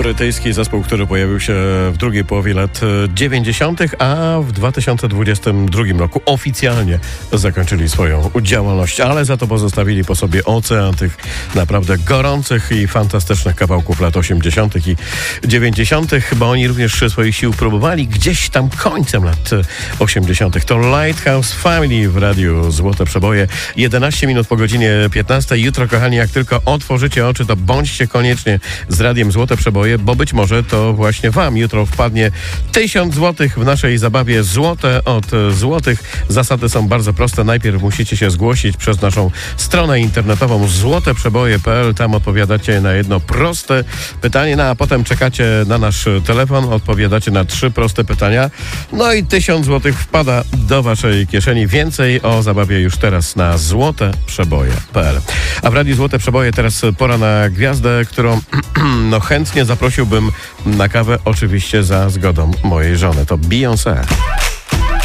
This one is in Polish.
Brytyjski zespół, który pojawił się w drugiej połowie lat 90., a w 2022 roku oficjalnie zakończyli swoją działalność, ale za to pozostawili po sobie ocean tych naprawdę gorących i fantastycznych kawałków lat 80. i 90., bo oni również swoich sił próbowali gdzieś tam końcem lat 80. To Lighthouse Family w radiu Złote Przeboje. 11 minut po godzinie 15. Jutro, kochani, jak tylko otworzycie oczy, to bądźcie koniecznie z radiem Złote Przeboje, bo być może to właśnie wam jutro wpadnie 1000 złotych w naszej zabawie Złote od Złotych. Zasady są bardzo proste. Najpierw musicie się zgłosić przez naszą stronę internetową złoteprzeboje.pl. Tam odpowiadacie na jedno proste pytanie, no a potem czekacie na nasz telefon, odpowiadacie na 3 proste pytania. No i 1000 złotych wpada do waszej kieszeni. Więcej o zabawie już teraz na złoteprzeboje.pl. A w radiu Złote Przeboje teraz pora na gwiazdę, którą no chętnie zaprosiłbym na kawę, oczywiście za zgodą mojej żony. To Beyoncé.